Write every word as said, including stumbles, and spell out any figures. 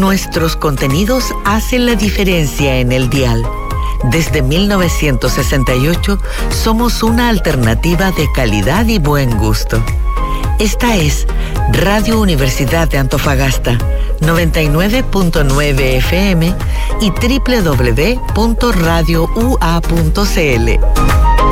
Nuestros contenidos hacen la diferencia en el dial. Desde mil novecientos sesenta y ocho somos una alternativa de calidad y buen gusto. Esta es Radio Universidad de Antofagasta, noventa y nueve punto nueve F M y doble u doble u doble u punto radio u a punto c l.